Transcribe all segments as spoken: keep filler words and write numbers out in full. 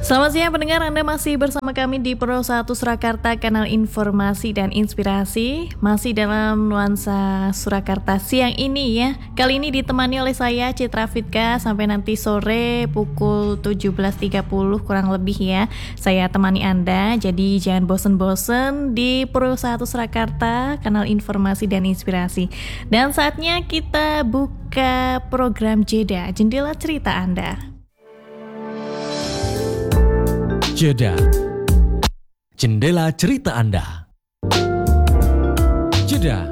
Selamat siang pendengar, Anda masih bersama kami di Pro satu Surakarta, kanal informasi dan inspirasi. Masih dalam nuansa Surakarta siang ini ya. Kali ini ditemani oleh saya Citra Fitka sampai nanti sore pukul tujuh belas tiga puluh kurang lebih ya. Saya temani Anda, jadi jangan bosen-bosen di Pro satu Surakarta, kanal informasi dan inspirasi. Dan saatnya kita buka program Jeda, jendela cerita Anda. Jeda, jendela cerita Anda. Jeda.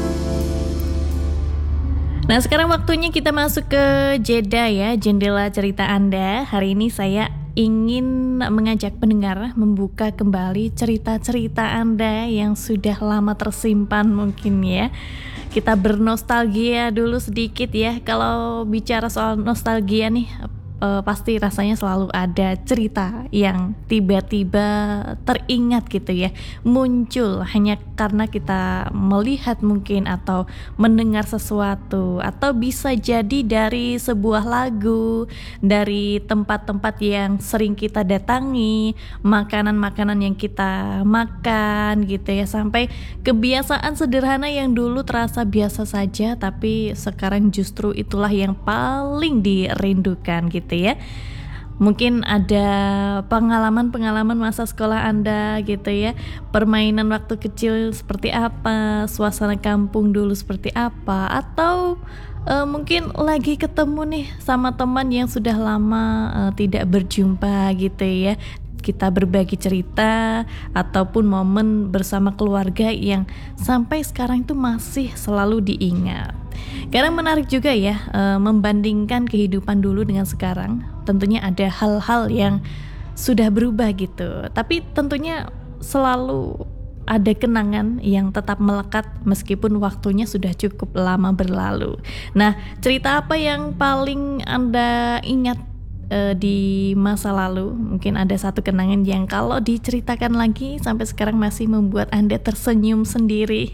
Nah, sekarang waktunya kita masuk ke Jeda ya, jendela cerita Anda. Hari ini saya ingin mengajak pendengar membuka kembali cerita-cerita Anda yang sudah lama tersimpan mungkin ya. Kita bernostalgia dulu sedikit ya. Kalau bicara soal nostalgia nih, Uh, pasti rasanya selalu ada cerita yang tiba-tiba teringat gitu ya, muncul hanya karena kita melihat mungkin atau mendengar sesuatu, atau bisa jadi dari sebuah lagu, dari tempat-tempat yang sering kita datangi, makanan-makanan yang kita makan gitu ya, sampai kebiasaan sederhana yang dulu terasa biasa saja tapi sekarang justru itulah yang paling dirindukan gitu ya. Mungkin ada pengalaman-pengalaman masa sekolah Anda gitu ya, permainan waktu kecil seperti apa, suasana kampung dulu seperti apa, atau uh, mungkin lagi ketemu nih sama teman yang sudah lama uh, tidak berjumpa gitu ya. Kita berbagi cerita ataupun momen bersama keluarga yang sampai sekarang itu masih selalu diingat. Kadang menarik juga ya e, membandingkan kehidupan dulu dengan sekarang. Tentunya ada hal-hal yang sudah berubah gitu, tapi tentunya selalu ada kenangan yang tetap melekat meskipun waktunya sudah cukup lama berlalu. Nah, cerita apa yang paling Anda ingat Uh, di masa lalu? Mungkin ada satu kenangan yang kalau diceritakan lagi sampai sekarang masih membuat Anda tersenyum sendiri.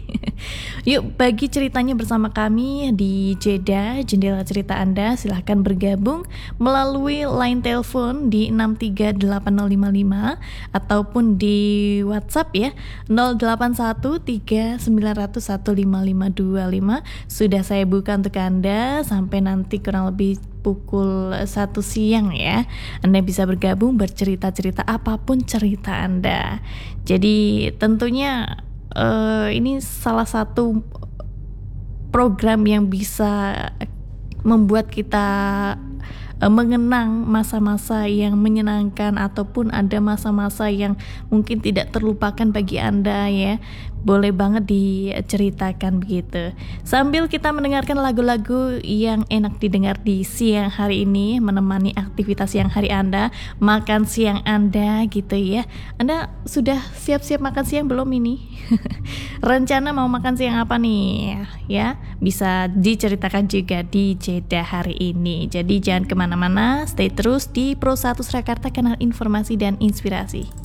Yuk bagi ceritanya bersama kami di Jeda, jendela cerita Anda. Silahkan bergabung melalui line telepon di enam tiga delapan nol lima lima ataupun di WhatsApp ya nol delapan satu tiga sembilan nol nol satu lima lima dua lima. Sudah saya buka untuk Anda sampai nanti kurang lebih pukul satu siang ya. Anda bisa bergabung bercerita-cerita apapun cerita Anda. Jadi tentunya uh, ini salah satu program yang bisa membuat kita uh, mengenang masa-masa yang menyenangkan ataupun ada masa-masa yang mungkin tidak terlupakan bagi Anda ya. Boleh banget diceritakan begitu. Sambil kita mendengarkan lagu-lagu yang enak didengar di siang hari ini, menemani aktivitas siang hari Anda, makan siang Anda gitu ya. Anda sudah siap-siap makan siang belum ini? Rencana mau makan siang apa nih? Ya, bisa diceritakan juga di Jeda hari ini. Jadi jangan kemana-mana, stay terus di Pro satu Surakarta, kanal informasi dan inspirasi.